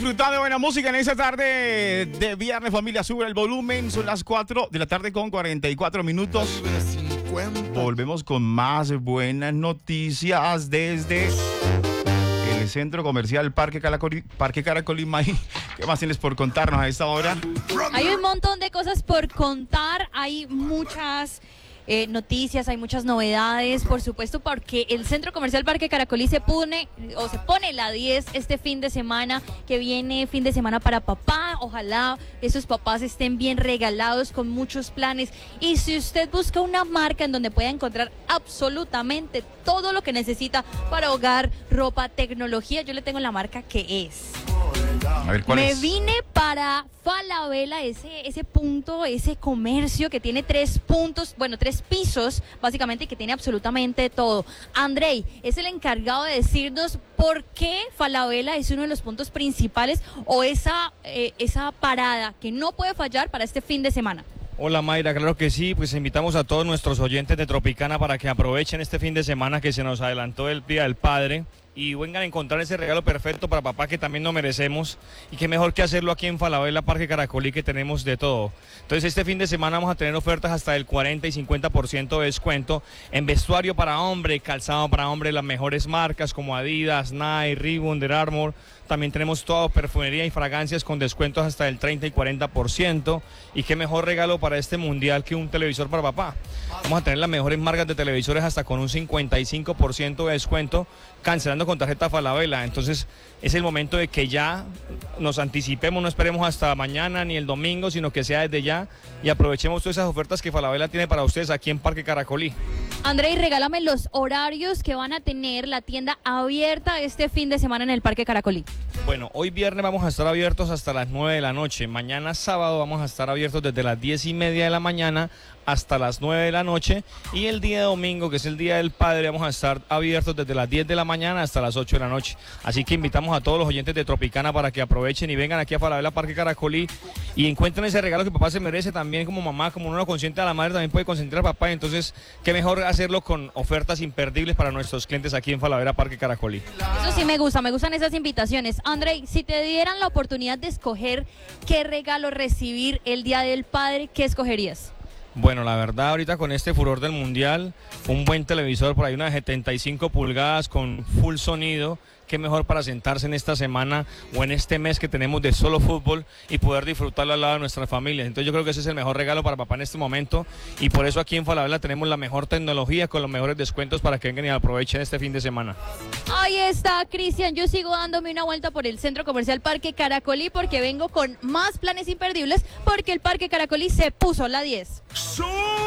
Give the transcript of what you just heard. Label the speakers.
Speaker 1: disfrutando de buena música en esta tarde de viernes, familia. Sube el volumen, son las 4 de la tarde con 44 minutos. Volvemos con más buenas noticias desde el centro comercial Parque Caracolí. ¿Qué más tienes por contarnos a esta hora?
Speaker 2: Hay un montón de cosas por contar, hay muchas noticias, hay muchas novedades, por supuesto, porque el Centro Comercial Parque Caracolí se pone la 10 este fin de semana, que viene fin de semana para papá. Ojalá esos papás estén bien regalados con muchos planes. Y si usted busca una marca en donde pueda encontrar absolutamente todo lo que necesita para hogar, ropa, tecnología, yo le tengo la marca que es.
Speaker 1: A ver, ¿cuál es?
Speaker 2: Me vine para Falabella, ese punto, ese comercio que tiene 3 pisos, básicamente, y que tiene absolutamente todo. Andrei es el encargado de decirnos por qué Falabella es uno de los puntos principales o esa parada que no puede fallar para este fin de semana.
Speaker 3: Hola Mayra, claro que sí, pues invitamos a todos nuestros oyentes de Tropicana para que aprovechen este fin de semana que se nos adelantó el Día del Padre y vengan a encontrar ese regalo perfecto para papá que también nos merecemos, y qué mejor que hacerlo aquí en Falabella Parque Caracolí, que tenemos de todo. Entonces este fin de semana vamos a tener ofertas hasta del 40 y 50% de descuento en vestuario para hombre, calzado para hombre, las mejores marcas como Adidas, Nike, Reebok, Under Armour. También tenemos toda perfumería y fragancias con descuentos hasta del 30 y 40%. Y qué mejor regalo para este mundial que un televisor para papá. Vamos a tener las mejores marcas de televisores hasta con un 55% de descuento, cancelando con tarjeta Falabella. Entonces es el momento de que ya nos anticipemos, no esperemos hasta mañana ni el domingo, sino que sea desde ya, y aprovechemos todas esas ofertas que Falabella tiene para ustedes aquí en Parque Caracolí.
Speaker 2: Andrei, regálame los horarios que van a tener la tienda abierta este fin de semana en el Parque Caracolí.
Speaker 3: Bueno, hoy viernes vamos a estar abiertos hasta las 9 de la noche. Mañana sábado vamos a estar abiertos desde las 10:30 de la mañana hasta las 9 de la noche. Y el día domingo, que es el Día del Padre, vamos a estar abiertos desde las 10 de la mañana hasta las 8 de la noche. Así que invitamos a todos los oyentes de Tropicana para que aprovechen y vengan aquí a Falabella Parque Caracolí y encuentren ese regalo que papá se merece también como mamá, como uno lo consiente a la madre, también puede consentir a papá. Entonces, qué mejor hacerlo con ofertas imperdibles para nuestros clientes aquí en Falabella Parque Caracolí.
Speaker 2: Eso sí me gustan esas invitaciones. Andrei, si te dieran la oportunidad de escoger qué regalo recibir el Día del Padre, ¿qué escogerías?
Speaker 3: Bueno, la verdad, ahorita con este furor del mundial, un buen televisor, por ahí unas 75 pulgadas con full sonido, qué mejor para sentarse en esta semana o en este mes que tenemos de solo fútbol y poder disfrutarlo al lado de nuestras familias. Entonces yo creo que ese es el mejor regalo para papá en este momento, y por eso aquí en Falabella tenemos la mejor tecnología con los mejores descuentos para que vengan y aprovechen este fin de semana.
Speaker 2: Ahí está, Cristian. Yo sigo dándome una vuelta por el Centro Comercial Parque Caracolí porque vengo con más planes imperdibles, porque el Parque Caracolí se puso la 10.